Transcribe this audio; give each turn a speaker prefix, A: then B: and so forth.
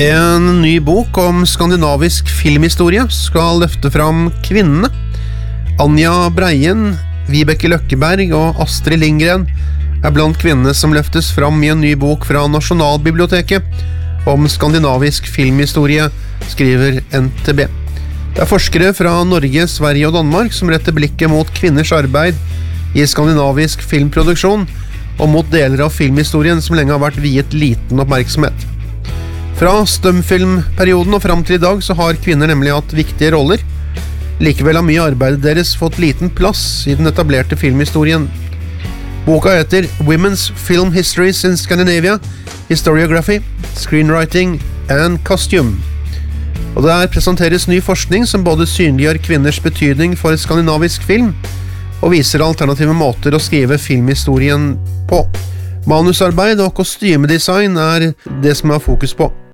A: En ny bok om skandinavisk filmhistorie skal løfte fram kvinnene. Anja Breien, Vibeke Løkkeberg og Astrid Lindgren er blant kvinnene som løftes fram i en ny bok fra Nasjonalbiblioteket om skandinavisk filmhistorie, skriver NTB. Det er forskere fra Norge, Sverige og Danmark som retter blikket mot kvinners arbeid i skandinavisk filmproduksjon og mot deler av filmhistorien som lenge har vært viet liten oppmerksomhet. Fra stumfilmperioden og fram til i dag så har kvinner nemlig hatt viktige roller. Likevel har mye arbeidet deres fått liten plass i den etablerte filmhistorien. Boka heter Women's Film Histories in Scandinavia, Historiography, Screenwriting and Costume. Og der presenteres ny forskning som både synliggjør kvinners betydning for skandinavisk film og viser alternative måter å skrive filmhistorien på. Manusarbeid og kostymedesign er det som er fokus på.